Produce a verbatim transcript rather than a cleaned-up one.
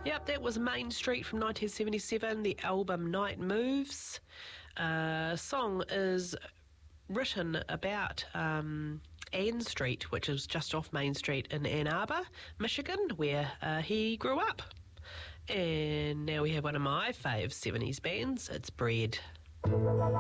Yep, that was Main Street from nineteen seventy-seven, the album Night Moves. Uh, song is written about um, Ann Street, which is just off Main Street in Ann Arbor, Michigan, where uh, he grew up. And now we have one of my fave seventies bands. It's Bread.